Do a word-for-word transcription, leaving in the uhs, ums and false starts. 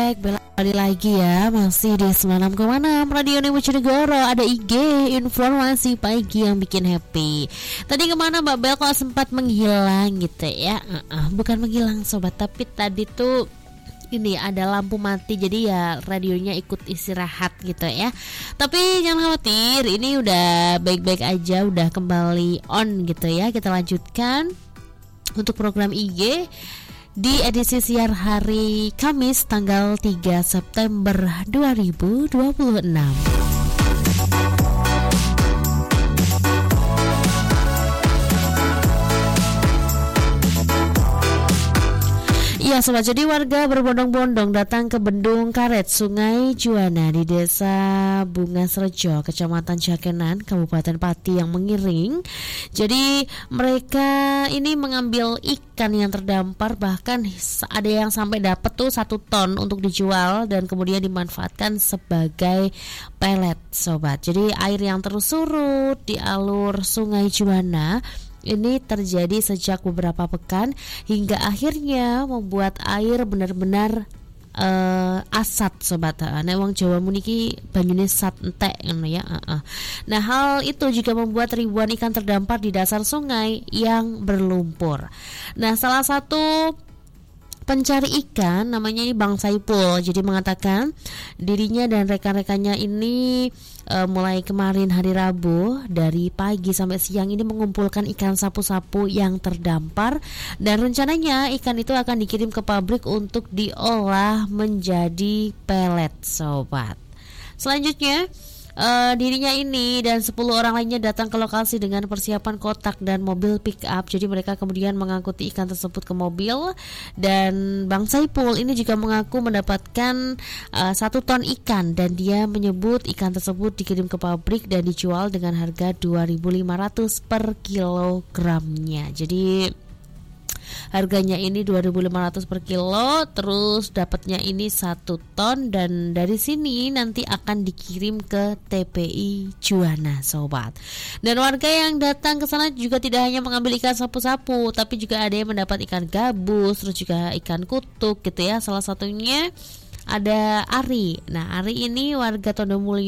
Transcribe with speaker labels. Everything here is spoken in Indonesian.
Speaker 1: back, Bella kembali lagi ya, masih di sembilan puluh enam koma enam Radio Bojonegoro. Ada I G informasi pagi yang bikin happy. Tadi kemana Mbak Bel kok sempat menghilang gitu ya? Uh-uh, bukan menghilang sobat, tapi tadi tuh ini ada lampu mati, jadi ya radionya ikut istirahat gitu ya. Tapi jangan khawatir, ini udah baik-baik aja, udah kembali on gitu ya. Kita lanjutkan untuk program I G di edisi siar hari Kamis tanggal tiga September dua ribu dua puluh enam. Ya sobat, jadi warga berbondong-bondong datang ke Bendung Karet Sungai Juwana di Desa Bungasrejo, Kecamatan Jakenan, Kabupaten Pati yang mengiring. Jadi mereka ini mengambil ikan yang terdampar, bahkan ada yang sampai dapat tuh satu ton untuk dijual dan kemudian dimanfaatkan sebagai pelet sobat. Jadi air yang terus surut di alur Sungai Juwana ini terjadi sejak beberapa pekan hingga akhirnya membuat air benar-benar uh, asat sobat. Nek wong Jawa muniki banyune sat entek ngono ya. Uh-uh. Nah, hal itu juga membuat ribuan ikan terdampar di dasar sungai yang berlumpur. Nah, salah satu pencari ikan namanya ini Bang Saipul, jadi mengatakan dirinya dan rekan-rekannya ini e, mulai kemarin hari Rabu dari pagi sampai siang ini mengumpulkan ikan sapu-sapu yang terdampar, dan rencananya ikan itu akan dikirim ke pabrik untuk diolah menjadi pelet sobat. Selanjutnya Uh, dirinya ini dan sepuluh orang lainnya datang ke lokasi dengan persiapan kotak dan mobil pick up. Jadi mereka kemudian mengangkut ikan tersebut ke mobil, dan Bang Saipul ini juga mengaku mendapatkan uh, satu ton ikan, dan dia menyebut ikan tersebut dikirim ke pabrik dan dijual dengan harga dua ribu lima ratus per kilogramnya. Jadi harganya ini dua ribu lima ratus per kilo, terus dapatnya ini satu ton, dan dari sini nanti akan dikirim ke T P I Juwana sobat. Dan warga yang datang ke sana juga tidak hanya mengambil ikan sapu-sapu, tapi juga ada yang mendapat ikan gabus, terus juga ikan kutuk gitu ya. Salah satunya ada Ari. Nah, Ari ini warga Tondomulyo